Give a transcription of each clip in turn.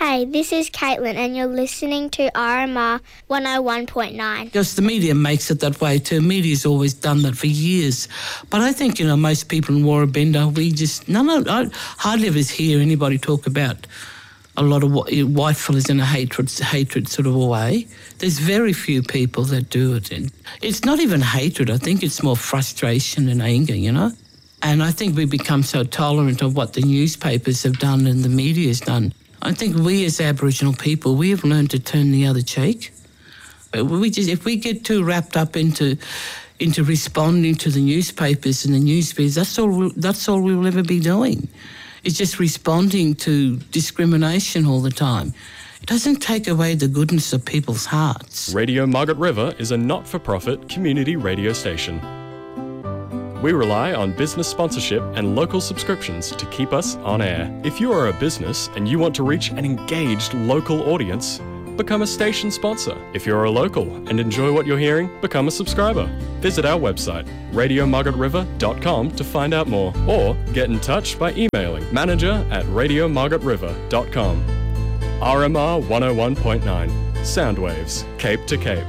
Hi, this is Caitlin and you're listening to RMR 101.9. Because the media makes it that way too. Media's always done that for years. But I think, most people in Warrabenda, I hardly ever hear anybody talk about a lot of white fellas in a hatred sort of a way. There's very few people that do it. And it's not even hatred. I think it's more frustration and anger, And I think we've become so tolerant of what the newspapers have done and the media's done. I think we as Aboriginal people, we have learned to turn the other cheek. If we get too wrapped up into responding to the newspapers and the newsfeeds, that's all we'll ever be doing. It's just responding to discrimination all the time. It doesn't take away the goodness of people's hearts. Radio Margaret River is a not-for-profit community radio station. We rely on business sponsorship and local subscriptions to keep us on air. If you are a business and you want to reach an engaged local audience, become a station sponsor. If you're a local and enjoy what you're hearing, become a subscriber. Visit our website, radiomargaretriver.com, to find out more, or get in touch by emailing manager@radiomargaretriver.com. RMR 101.9, Soundwaves, Cape to Cape.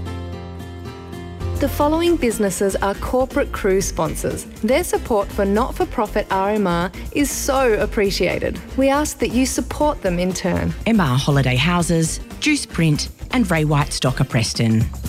The following businesses are corporate cruise sponsors. Their support for not-for-profit RMR is so appreciated. We ask that you support them in turn. MR Holiday Houses, Juice Print and Ray White Stocker Preston.